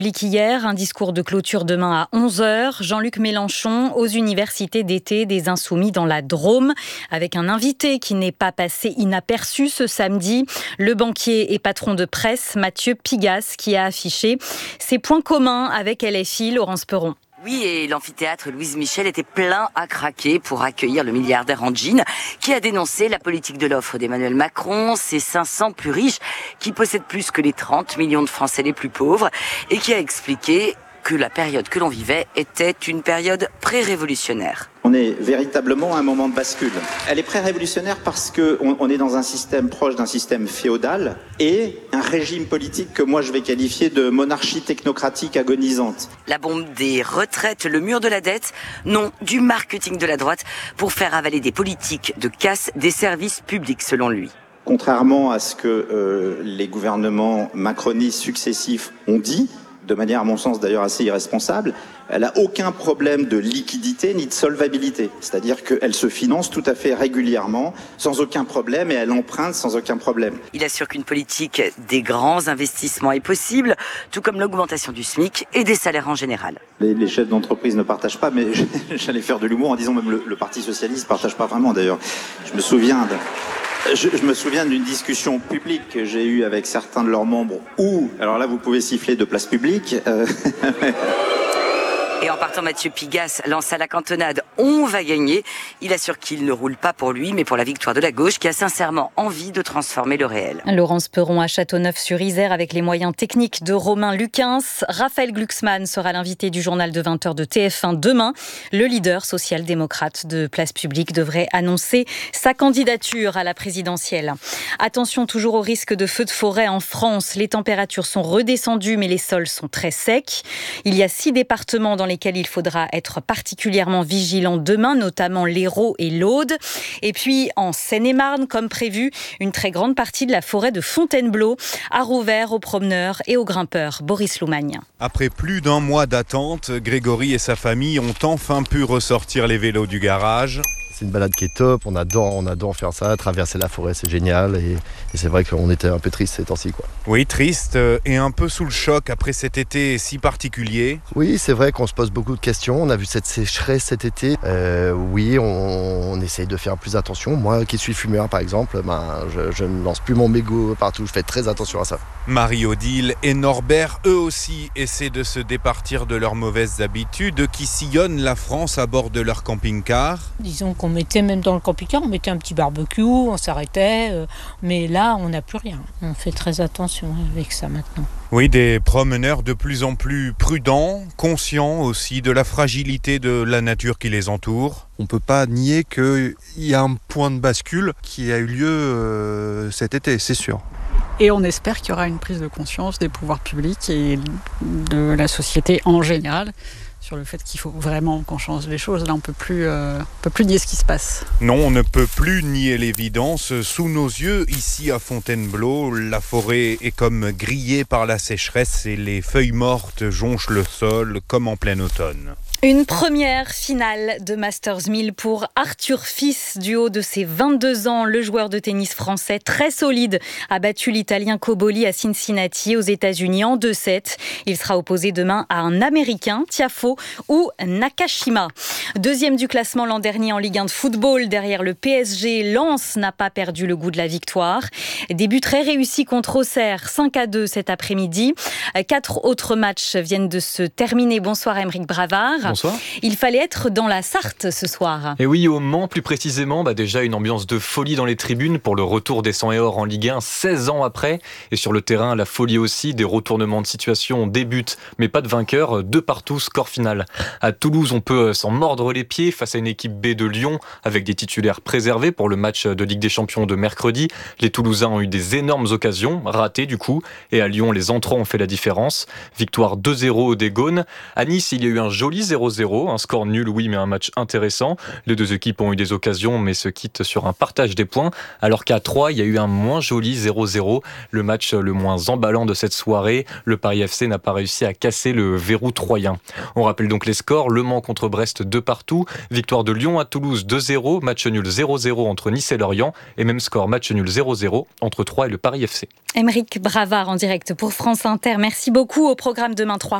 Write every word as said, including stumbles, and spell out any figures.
Hier, un discours de clôture demain à onze heures. Jean-Luc Mélenchon aux universités d'été des Insoumis dans la Drôme, avec un invité qui n'est pas passé inaperçu ce samedi, le banquier et patron de presse Mathieu Pigasse, qui a affiché ses points communs avec L F I, Laurence Perron. Oui, et l'amphithéâtre Louise Michel était plein à craquer pour accueillir le milliardaire en jean qui a dénoncé la politique de l'offre d'Emmanuel Macron, ses cinq cents plus riches qui possèdent plus que les trente millions de Français les plus pauvres et qui a expliqué que la période que l'on vivait était une période pré-révolutionnaire. On est véritablement à un moment de bascule. Elle est pré-révolutionnaire parce qu'on on est dans un système proche d'un système féodal et un régime politique que moi je vais qualifier de monarchie technocratique agonisante. La bombe des retraites, le mur de la dette, non, du marketing de la droite pour faire avaler des politiques de casse des services publics selon lui. Contrairement à ce que euh, les gouvernements macronistes successifs ont dit, de manière à mon sens d'ailleurs assez irresponsable, elle n'a aucun problème de liquidité ni de solvabilité. C'est-à-dire qu'elle se finance tout à fait régulièrement, sans aucun problème, et elle emprunte sans aucun problème. Il assure qu'une politique des grands investissements est possible, tout comme l'augmentation du SMIC et des salaires en général. Les, les chefs d'entreprise ne partagent pas, mais j'allais faire de l'humour en disant même le, le Parti Socialiste ne partage pas vraiment d'ailleurs. Je me souviens de... Je, je me souviens d'une discussion publique que j'ai eue avec certains de leurs membres où, alors là vous pouvez siffler de place publique. Euh... Et en partant, Mathieu Pigasse lance à la cantonade « On va gagner ». Il assure qu'il ne roule pas pour lui, mais pour la victoire de la gauche, qui a sincèrement envie de transformer le réel. Laurence Perron à Châteauneuf-sur-Isère avec les moyens techniques de Romain Lucens. Raphaël Glucksmann sera l'invité du journal de vingt heures de T F un demain. Le leader social-démocrate de Place Publique devrait annoncer sa candidature à la présidentielle. Attention toujours au risque de feux de forêt en France. Les températures sont redescendues, mais les sols sont très secs. Il y a six départements dans lesquels il faudra être particulièrement vigilant demain, notamment l'Hérault et l'Aude. Et puis, en Seine-et-Marne, comme prévu, une très grande partie de la forêt de Fontainebleau a rouvert aux promeneurs et aux grimpeurs. Boris Loumagne. Après plus d'un mois d'attente, Grégory et sa famille ont enfin pu ressortir les vélos du garage. C'est une balade qui est top, on adore, on adore faire ça, traverser la forêt, c'est génial. Et, et c'est vrai qu'on était un peu triste ces temps-ci, quoi. Oui, triste et un peu sous le choc après cet été si particulier. Oui, c'est vrai qu'on se pose beaucoup de questions. On a vu cette sécheresse cet été. Euh, oui, on, on essaye de faire plus attention. Moi qui suis fumeur, par exemple, ben, je, je ne lance plus mon mégot partout. Je fais très attention à ça. Marie-Odile et Norbert, eux aussi, essaient de se départir de leurs mauvaises habitudes qui sillonnent la France à bord de leur camping-car. Disons qu'on mettait même dans le camping-car, on mettait un petit barbecue, on s'arrêtait, euh, mais là on n'a plus rien. On fait très attention avec ça maintenant. Oui, des promeneurs de plus en plus prudents, conscients aussi de la fragilité de la nature qui les entoure. On ne peut pas nier qu'il y a un point de bascule qui a eu lieu euh, cet été, c'est sûr. Et on espère qu'il y aura une prise de conscience des pouvoirs publics et de la société en général sur le fait qu'il faut vraiment qu'on change les choses. Là, on peut plus, euh, on peut plus nier ce qui se passe. Non, on ne peut plus nier l'évidence. Sous nos yeux, ici à Fontainebleau, la forêt est comme grillée par la sécheresse et les feuilles mortes jonchent le sol comme en plein automne. Une première finale de Masters mille pour Arthur Fils. Du haut de ses vingt-deux ans, le joueur de tennis français très solide a battu l'Italien Cobolli à Cincinnati aux États-Unis en deux sept. Il sera opposé demain à un Américain, Tiafoe ou Nakashima. Deuxième du classement l'an dernier en Ligue un de football derrière le P S G, Lens n'a pas perdu le goût de la victoire. Début très réussi contre Auxerre, cinq à deux cet après-midi. Quatre autres matchs viennent de se terminer. Bonsoir Aymeric Bravard. Bonsoir. Il fallait être dans la Sarthe ce soir. Et oui, au Mans plus précisément, bah déjà une ambiance de folie dans les tribunes pour le retour des cent et or en Ligue un, seize ans après. Et sur le terrain, la folie aussi, des retournements de situation, des buts, mais pas de vainqueur, deux partout, score final. À Toulouse, on peut s'en mordre les pieds face à une équipe B de Lyon avec des titulaires préservés pour le match de Ligue des Champions de mercredi. Les Toulousains ont eu des énormes occasions, ratées du coup, et à Lyon, les entrants ont fait la différence. Victoire deux zéro des Gaunes. À Nice, il y a eu un joli zéro zéro, un score nul oui mais un match intéressant. Les deux équipes ont eu des occasions mais se quittent sur un partage des points, alors qu'à Troyes il y a eu un moins joli zéro zéro, le match le moins emballant de cette soirée. Le Paris F C n'a pas réussi à casser le verrou troyen. On rappelle donc les scores: Le Mans contre Brest deux partout, partout. Victoire de Lyon à Toulouse deux zéro, match nul zéro zéro entre Nice et Lorient, et même score match nul zéro zéro entre Troyes et le Paris F C. Aymeric Bravard en direct pour France Inter. Merci beaucoup. Au programme demain trois